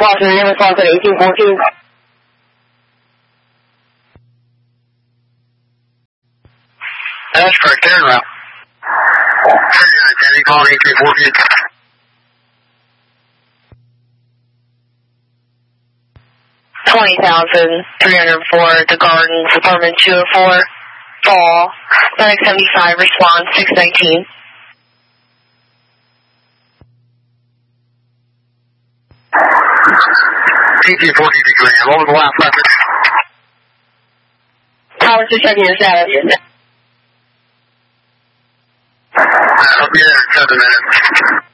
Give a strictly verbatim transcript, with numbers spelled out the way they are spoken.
Boston, name response at eighteen fourteen. That's correct, turn route. Any call eighteen fourteen. twenty thousand three hundred four at the Gardens, apartment two oh four, fall, nine seventy-five, response six nineteen. eighteen fourteen degree, what was the last message? Towers just checking your status. I'll be there in seven minutes.